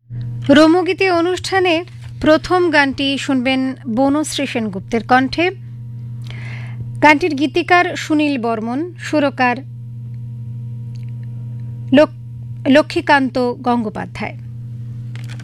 রোমগীতি অনুষ্ঠানে প্রথম গানটি শুনবেন বনশ্রী সেনগুপ্তের কণ্ঠে। গানটির গীতিকার সুনীল বর্মন, সুরকার লক্ষ্মীকান্ত গঙ্গোপাধ্যায়।